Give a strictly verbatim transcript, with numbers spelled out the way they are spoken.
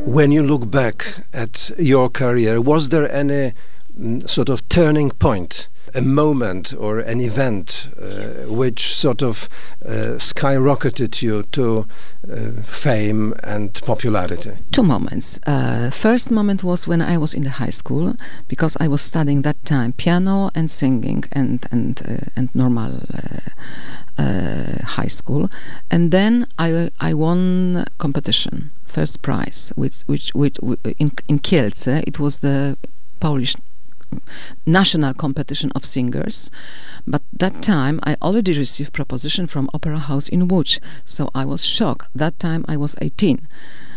When you look back at your career, was there any mm, sort of turning point, a moment or an event uh, Yes. which sort of uh, skyrocketed you to uh, fame and popularity? Two moments. Uh, first moment was when I was in the high school, because I was studying that time piano and singing and and uh, and normal uh, uh, high school, and then I I won competition, first prize, with which which in in Kielce. It was the Polish national competition of singers, but that time I already received proposition from Opera House in Łódź, so I was shocked. That time I was eighteen,